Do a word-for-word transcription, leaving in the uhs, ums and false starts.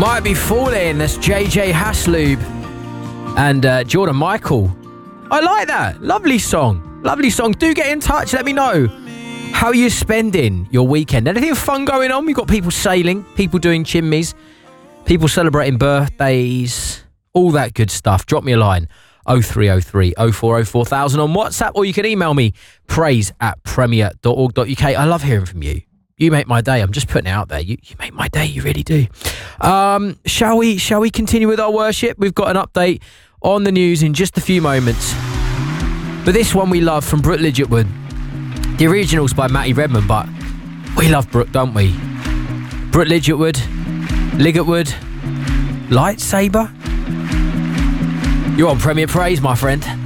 Might Be Falling, that's J J Hasloob and uh, Jordan Michael. I like that. Lovely song. Lovely song. Do get in touch. Let me know how you're spending your weekend. Anything fun going on? We've got people sailing, people doing chimneys, people celebrating birthdays, all that good stuff. Drop me a line. oh three oh three, oh four oh four thousand on WhatsApp, or you can email me, praise at premier dot org dot uk. I love hearing from you. You make my day. I'm just putting it out there. You, you make my day. You really do. Um, shall we? Shall we continue with our worship? We've got an update on the news in just a few moments. But this one we love from Brooke Ligetwood. The original's by Matty Redman, but we love Brooke, don't we? Brooke Ligetwood, Ligetwood, Lightsaber. You're on Premier Praise, my friend.